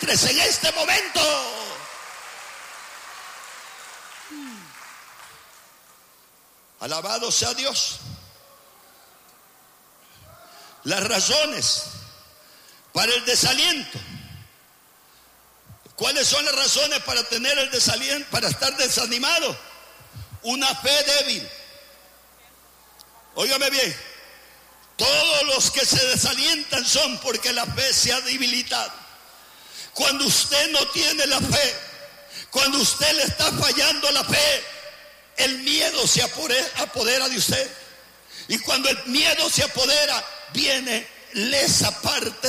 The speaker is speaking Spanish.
en este momento. Alabado sea Dios. Las razones para el desaliento. ¿Cuáles son las razones para tener el desaliento, para estar desanimado? Una fe débil. Óigame bien. Todos los que se desalientan son porque la fe se ha debilitado. Cuando usted no tiene la fe, cuando usted le está fallando la fe, el miedo se apodera de usted. Y cuando el miedo se apodera, viene esa parte